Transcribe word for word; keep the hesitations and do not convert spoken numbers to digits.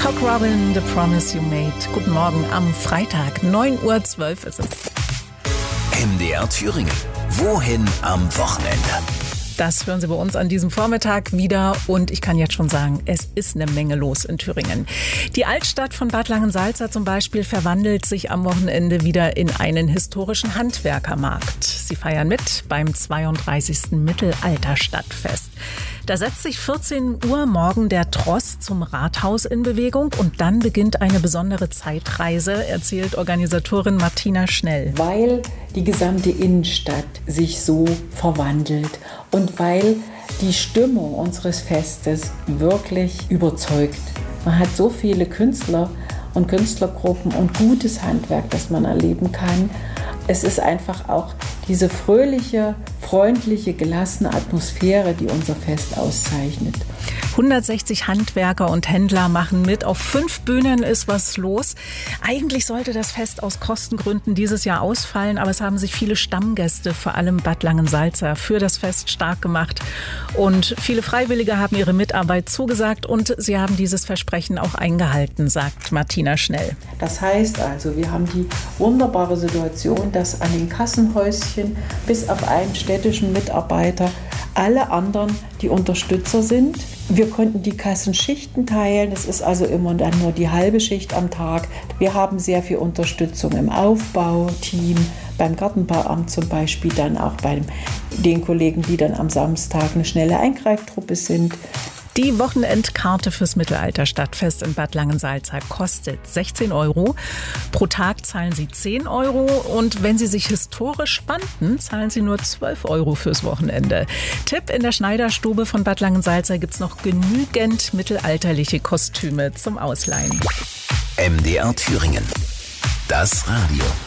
Cock Robin, The Promise You Made. Guten Morgen am Freitag, neun Uhr zwölf ist es. M D R Thüringen. Wohin am Wochenende? Das hören Sie bei uns an diesem Vormittag wieder und ich kann jetzt schon sagen, es ist eine Menge los in Thüringen. Die Altstadt von Bad Langensalza zum Beispiel verwandelt sich am Wochenende wieder in einen historischen Handwerkermarkt. Sie feiern mit beim zweiunddreißigsten Mittelalterstadtfest. Da setzt sich vierzehn Uhr morgen der Tross zum Rathaus in Bewegung und dann beginnt eine besondere Zeitreise, erzählt Organisatorin Martina Schnell. Weil die gesamte Innenstadt sich so verwandelt und weil die Stimmung unseres Festes wirklich überzeugt. Man hat so viele Künstler und Künstlergruppen und gutes Handwerk, das man erleben kann. Es ist einfach auch diese fröhliche, freundliche, gelassene Atmosphäre, die unser Fest auszeichnet. hundertsechzig Handwerker und Händler machen mit. Auf fünf Bühnen ist was los. Eigentlich sollte das Fest aus Kostengründen dieses Jahr ausfallen, aber es haben sich viele Stammgäste, vor allem Bad Langensalza, für das Fest stark gemacht. Und viele Freiwillige haben ihre Mitarbeit zugesagt und sie haben dieses Versprechen auch eingehalten, sagt Martina Schnell. Das heißt also, wir haben die wunderbare Situation, dass an den Kassenhäuschen bis auf einen städtischen Mitarbeiter alle anderen die Unterstützer sind. Wir konnten die Kassenschichten teilen. Das ist also immer dann nur die halbe Schicht am Tag. Wir haben sehr viel Unterstützung im Aufbauteam, beim Gartenbauamt zum Beispiel, dann auch bei den Kollegen, die dann am Samstag eine schnelle Eingreiftruppe sind. Die Wochenendkarte fürs Mittelalterstadtfest in Bad Langensalza kostet sechzehn Euro. Pro Tag zahlen Sie zehn Euro und wenn Sie sich historisch spannten, zahlen Sie nur zwölf Euro fürs Wochenende. Tipp: In der Schneiderstube von Bad Langensalza gibt es noch genügend mittelalterliche Kostüme zum Ausleihen. M D R Thüringen. Das Radio.